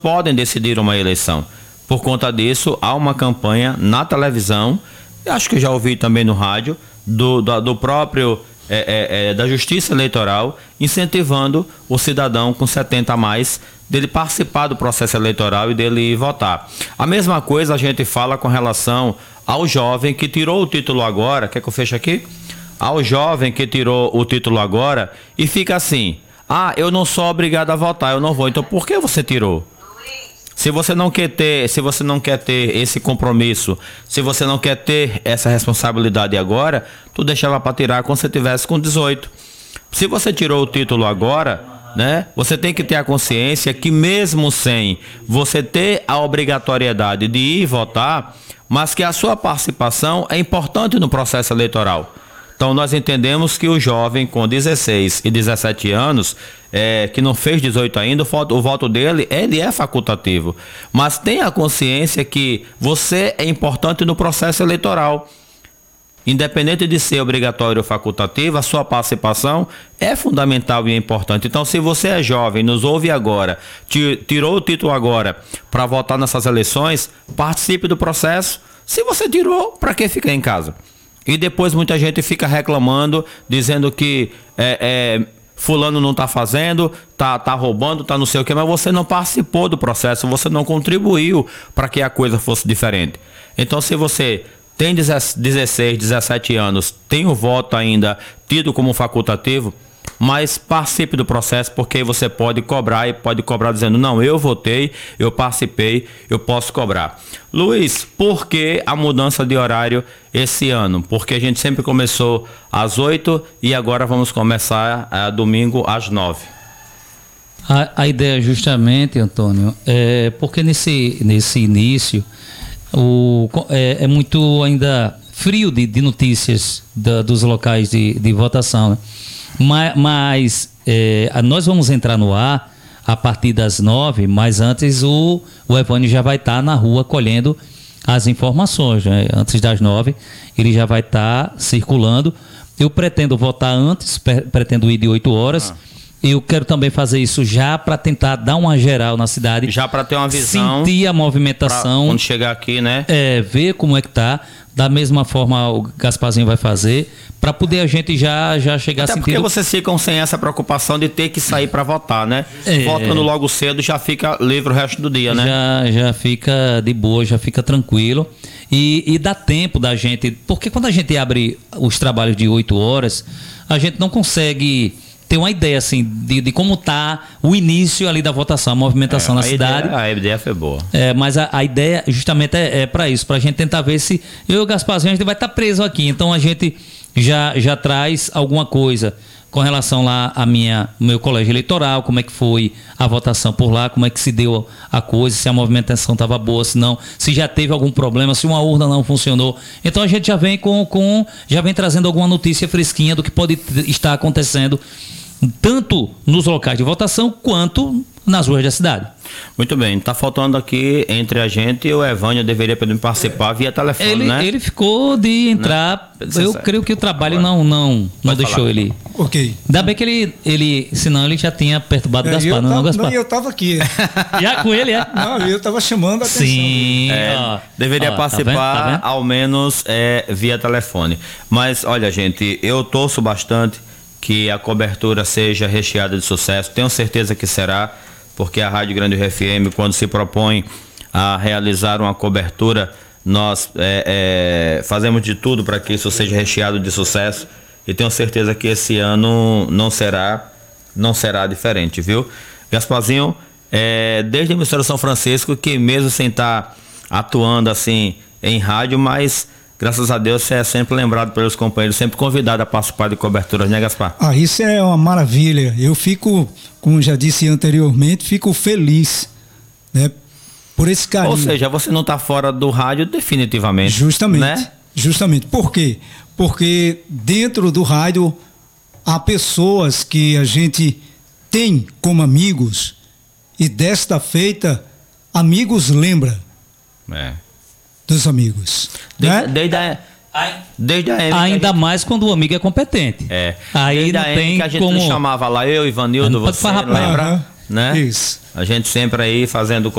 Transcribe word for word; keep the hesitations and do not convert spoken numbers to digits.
podem decidir uma eleição. Por conta disso, há uma campanha na televisão, acho que já ouvi também no rádio, do, do, do próprio é, é, da Justiça Eleitoral, incentivando o cidadão com setenta a mais dele participar do processo eleitoral e dele ir votar. A mesma coisa a gente fala com relação ao jovem que tirou o título agora, quer que eu feche aqui? Ao jovem que tirou o título agora e fica assim, ah, eu não sou obrigado a votar, eu não vou, então por que você tirou? Se você não quer ter, se você não quer ter esse compromisso, se você não quer ter essa responsabilidade agora, tu deixava para tirar quando você tivesse com dezoito. Se você tirou o título agora, né, você tem que ter a consciência que mesmo sem você ter a obrigatoriedade de ir votar, mas que a sua participação é importante no processo eleitoral. Então nós entendemos que o jovem com dezesseis e dezessete anos, é, que não fez dezoito ainda, o voto, o voto dele, ele é facultativo. Mas tenha a consciência que você é importante no processo eleitoral. Independente de ser obrigatório ou facultativo, a sua participação é fundamental e importante. Então, se você é jovem, nos ouve agora, tirou o título agora para votar nessas eleições, participe do processo. Se você tirou, para que ficar em casa? E depois muita gente fica reclamando, dizendo que é, é, fulano não está fazendo, tá, tá roubando, tá não sei o que, mas você não participou do processo, você não contribuiu para que a coisa fosse diferente. Então, se você tem dezesseis, dezessete anos, tem o voto ainda tido como facultativo, mas participe do processo, porque você pode cobrar e pode cobrar dizendo, não, eu votei, eu participei, eu posso cobrar. Luiz, por que a mudança de horário esse ano? Porque a gente sempre começou às oito e agora vamos começar a domingo às nove. A, a ideia justamente, Antônio, é porque nesse, nesse início o, é, é muito ainda frio de, de notícias da, dos locais de, de votação, né? Mas, mas é, nós vamos entrar no ar a partir das nove, mas antes o, o Evânio já vai estar tá na rua colhendo as informações, né? Antes das nove ele já vai estar tá circulando. Eu pretendo votar antes, pretendo ir de oito horas. Ah. Eu quero também fazer isso já para tentar dar uma geral na cidade. Já para ter uma visão. Sentir a movimentação. Quando chegar aqui, né? É, ver como é que tá. Da mesma forma o Gasparzinho vai fazer, para poder a gente já, já chegar Até sentindo... porque vocês ficam sem essa preocupação de ter que sair para votar, né? É. Votando logo cedo já fica livre o resto do dia, né? Já, já fica de boa, já fica tranquilo. E, e dá tempo da gente... Porque quando a gente abre os trabalhos de oito horas, a gente não consegue ter uma ideia assim de, de como está o início ali da votação, a movimentação é, na a cidade. Ideia, a ideia foi boa. É, mas a, a ideia justamente é, é para isso, para a gente tentar ver se eu e o Gasparzinho a gente vai estar tá preso aqui. Então a gente já, já traz alguma coisa com relação lá a minha meu colégio eleitoral, como é que foi a votação por lá, como é que se deu a coisa, se a movimentação estava boa, se não, se já teve algum problema, se uma urna não funcionou. Então a gente já vem com, com já vem trazendo alguma notícia fresquinha do que pode estar acontecendo tanto nos locais de votação quanto nas ruas da cidade. Muito bem, está faltando aqui entre a gente e o Evânio deveria poder participar via telefone, ele, né? Ele ficou de entrar, né? Eu creio que o trabalho Agora. não, não, não deixou falar. ele. Ok. Ainda bem que ele, ele, senão ele já tinha perturbado o é, Gaspar, eu não, tava, não, Gaspar? Não, eu estava aqui. Já com ele, é? Não, eu estava chamando a atenção. Sim. É, ó, deveria ó, participar, tá vendo? Tá vendo? ao menos é, via telefone. Mas, olha, gente, eu torço bastante que a cobertura seja recheada de sucesso. Tenho certeza que será, porque a Rádio Grande Rio F M, quando se propõe a realizar uma cobertura, nós é, é, fazemos de tudo para que isso seja recheado de sucesso, e tenho certeza que esse ano não será, não será diferente, viu? Gasparzinho, é, desde a emissora São Francisco, que mesmo sem estar atuando assim em rádio, mas graças a Deus você é sempre lembrado pelos companheiros, sempre convidado a participar de coberturas, né, Gaspar? Ah, isso é uma maravilha. Eu fico, como já disse anteriormente, fico feliz, né, por esse carinho. Ou seja, você não está fora do rádio definitivamente. Justamente, né? Justamente. Por quê? Porque dentro do rádio há pessoas que a gente tem como amigos, e desta feita, amigos lembra. É. Dos amigos. Desde, né? desde a, desde a época Ainda gente, mais quando o amigo é competente. É. Aí desde não a tem que a gente como... chamava lá, eu, Ivanildo, você, lembra? né? Isso. A gente sempre aí fazendo